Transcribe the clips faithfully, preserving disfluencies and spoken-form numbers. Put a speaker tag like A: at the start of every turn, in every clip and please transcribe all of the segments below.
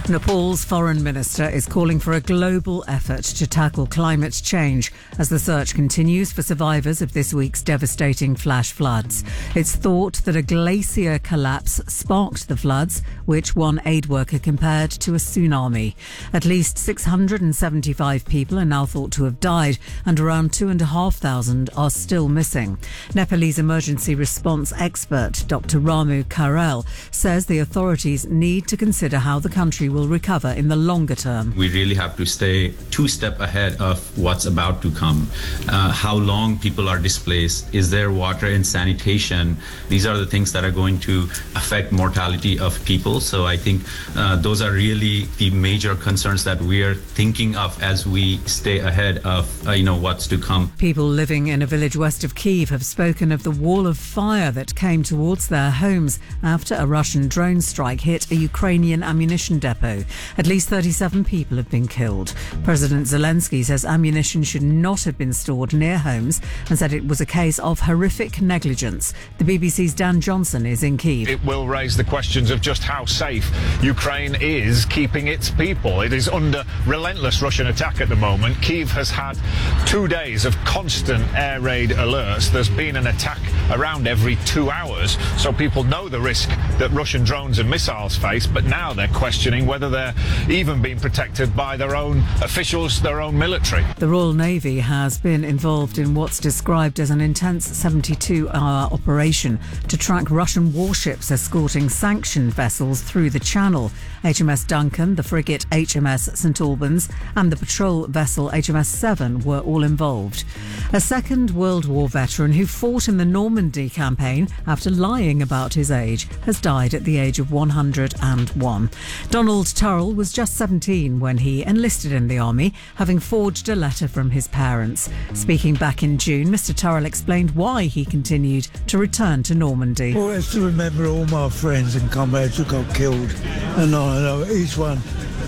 A: Nepal's foreign minister is calling for a global effort to tackle climate change as the search continues for survivors of this week's devastating flash floods. It's thought that a glacier collapse sparked the floods, which one aid worker compared to a tsunami. At least six hundred seventy-five people are now thought to have died, and around two and a half thousand are still missing. Nepalese emergency response expert Doctor Ramu Karel says the authorities need to consider how the country will recover in the longer term.
B: We really have to stay two steps ahead of what's about to come. Uh, how long people are displaced, is there water and sanitation? These are the things that are going to affect mortality of people. So I think uh, those are really the major concerns that we are thinking of as we stay ahead of uh, you know what's to come.
A: People living in a village west of Kyiv have spoken of the wall of fire that came towards their homes after a Russian drone strike hit a Ukrainian ammunition depot. At least thirty-seven people have been killed. President Zelensky says ammunition should not have been stored near homes and said it was a case of horrific negligence. The B B C's Dan Johnson is in Kyiv.
C: It will raise the questions of just how safe Ukraine is keeping its people. It is under relentless Russian attack at the moment. Kyiv has had two days of constant air raid alerts. There's been an attack around every two hours, so people know the risk that Russian drones and missiles face, but now they're questioning whether they're even being protected by their own officials, their own military.
A: The Royal Navy has been involved in what's described as an intense seventy-two hour operation to track Russian warships escorting sanctioned vessels through the Channel. H M S Duncan, the frigate H M S St Albans and the patrol vessel H M S Seven were all involved. A Second World War veteran who fought in the Normandy campaign after lying about his age has died at the age of one hundred and one. Donald Turrell was just seventeen when he enlisted in the army, having forged a letter from his parents. Speaking back in June, Mister Turrell explained why he continued to return to Normandy.
D: Well, it's to remember all my friends and comrades who got killed, and I know each one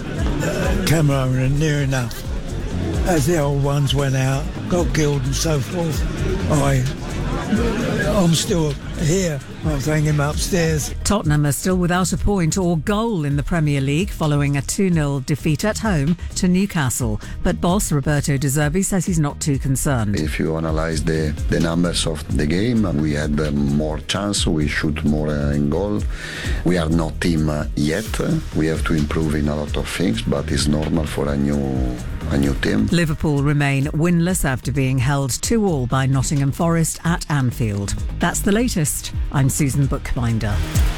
D: uh, came home and near enough. As the old ones went out, got killed and so forth, I, I'm still here. I'm thanking him upstairs.
A: Tottenham are still without a point or goal in the Premier League following a two nil defeat at home to Newcastle. But boss Roberto De Zerbi says he's not too concerned.
E: If you analyse the, the numbers of the game, we had uh, more chance, we shoot more uh, in goal. We are not team uh, yet. We have to improve in a lot of things, but it's normal for a new a new team.
A: Liverpool remain winless after being held two all by Nottingham Forest at Anfield. That's the latest. I'm Susan Bookbinder.